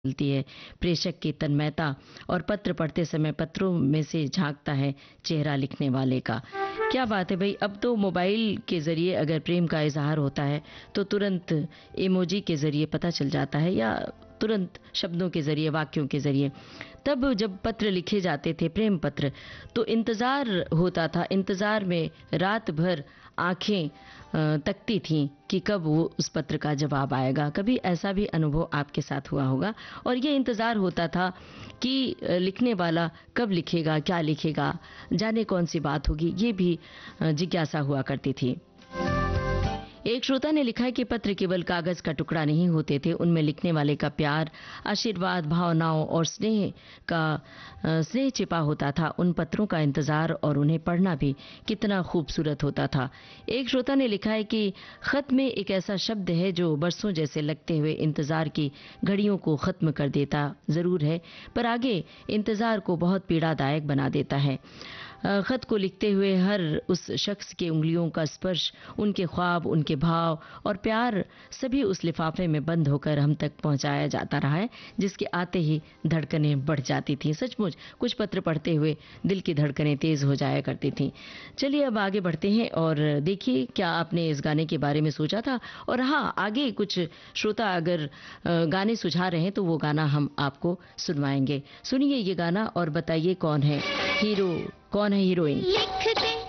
मिलती है प्रेषक की तन्मयता और पत्र पढ़ते समय पत्रों में से झांकता है चेहरा लिखने वाले का। क्या बात है भाई, अब तो मोबाइल के जरिए अगर प्रेम का इजहार होता है तो तुरंत इमोजी के जरिए पता चल जाता है या तुरंत शब्दों के जरिए, वाक्यों के जरिए। तब जब पत्र लिखे जाते थे, प्रेम पत्र, तो इंतजार होता था। इंतजार में रात भर आंखें तकती थीं कि कब वो उस पत्र का जवाब आएगा। कभी ऐसा भी अनुभव आपके साथ हुआ होगा और ये इंतजार होता था कि लिखने वाला कब लिखेगा, क्या लिखेगा, जाने कौन सी बात होगी, ये भी जिज्ञासा हुआ करती थी। एक श्रोता ने लिखा है कि पत्र केवल कागज का टुकड़ा नहीं होते थे, उनमें लिखने वाले का प्यार, आशीर्वाद, भावनाओं और स्नेह छिपा होता था। उन पत्रों का इंतजार और उन्हें पढ़ना भी कितना खूबसूरत होता था। एक श्रोता ने लिखा है कि खत में एक ऐसा शब्द है जो बरसों जैसे लगते हुए इंतजार की घड़ियों को खत्म कर देता जरूर है, पर आगे इंतजार को बहुत पीड़ादायक बना देता है। खत को लिखते हुए हर उस शख्स के उंगलियों का स्पर्श, उनके ख्वाब, उनके भाव और प्यार सभी उस लिफाफे में बंद होकर हम तक पहुंचाया जाता रहा है, जिसके आते ही धड़कनें बढ़ जाती थी। सचमुच कुछ पत्र पढ़ते हुए दिल की धड़कनें तेज हो जाया करती थीं। चलिए अब आगे बढ़ते हैं और देखिए क्या आपने इस गाने के बारे में सोचा था। और हाँ, आगे कुछ श्रोता अगर गाने सुझा रहे हैं तो वो गाना हम आपको सुनवाएंगे। सुनिए ये गाना और बताइए कौन है हीरो, कौन है हीरोइन।